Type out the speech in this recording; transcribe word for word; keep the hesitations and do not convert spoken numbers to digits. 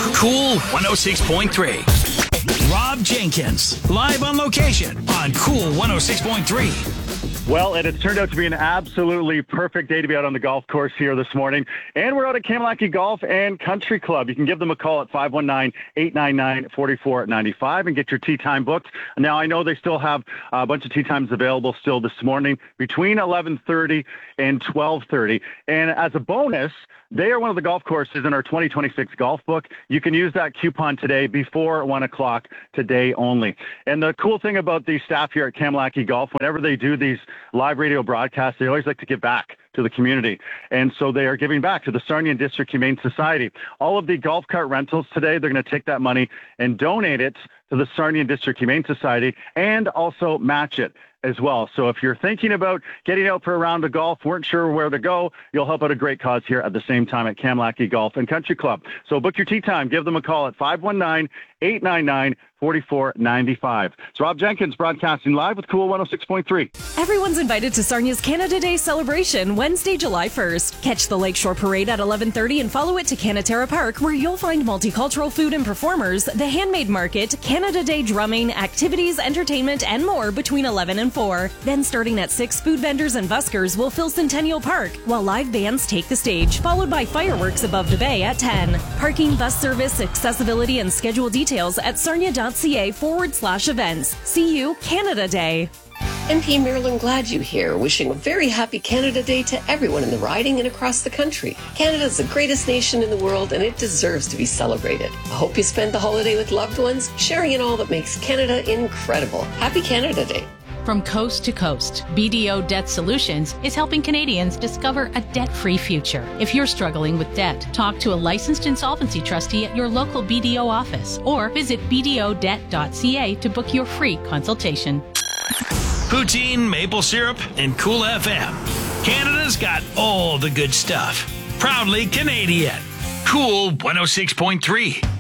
Cool one oh six point three. Rob Jenkins, live on location on Cool one oh six point three. Well, it has turned out to be an absolutely perfect day to be out on the golf course here this morning. And we're out at Kamalaki Golf and Country Club. You can give them a call at five one nine, eight nine nine, four four nine five and get your tee time booked. Now, I know they still have a bunch of tee times available still this morning between eleven thirty and twelve thirty. And as a bonus, they are one of the golf courses in our twenty twenty-six golf book. You can use that coupon today before one o'clock today only. And the cool thing about the staff here at Kamalaki Golf, whenever they do these live radio broadcasts, they always like to give back to the community. And so they are giving back to the Sarnia District Humane Society. All of the golf cart rentals today, they're going to take that money and donate it to the Sarnia District Humane Society and also match it as well. So if you're thinking about getting out for a round of golf, weren't sure where to go, you'll help out a great cause here at the same time at Kamalaki Golf and Country Club. So book your tee time. Give them a call at five one nine, eight nine nine, four four nine five. It's Rob Jenkins broadcasting live with Cool one oh six point three. Everyone's invited to Sarnia's Canada Day celebration Wednesday, July first. Catch the Lakeshore Parade at eleven thirty and follow it to Canatera Park, where you'll find multicultural food and performers, the Handmade Market, Canada Day drumming, activities, entertainment, and more between eleven and four. Then starting at six, food vendors and buskers will fill Centennial Park, while live bands take the stage, followed by fireworks above the bay at ten. Parking, bus service, accessibility, and schedule details at sarnia.ca forward slash events. See you Canada Day. M P Marilyn Gladue here, wishing a very happy Canada Day to everyone in the riding and across the country. Canada is the greatest nation in the world, and it deserves to be celebrated. I hope you spend the holiday with loved ones, sharing in all that makes Canada incredible. Happy Canada Day. From coast to coast, B D O Debt Solutions is helping Canadians discover a debt-free future. If you're struggling with debt, talk to a licensed insolvency trustee at your local B D O office or visit b d o debt dot c a to book your free consultation. Poutine, maple syrup, and Cool F M. Canada's got all the good stuff. Proudly Canadian. Cool one oh six point three.